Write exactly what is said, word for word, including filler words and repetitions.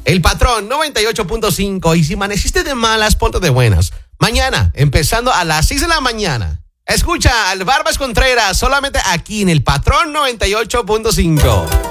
El Patrón noventa y ocho punto cinco. Y si amaneciste de malas, ponte de buenas. Mañana, empezando a las seis de la mañana. Escucha al Barbas Contreras solamente aquí en El Patrón noventa y ocho punto cinco.